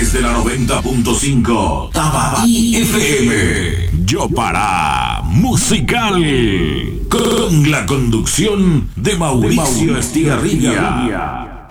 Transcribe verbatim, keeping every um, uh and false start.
través de la noventa punto cinco Tabaí F M. Yo para musical. Con la conducción de Mauricio, Mauricio Estigarribia.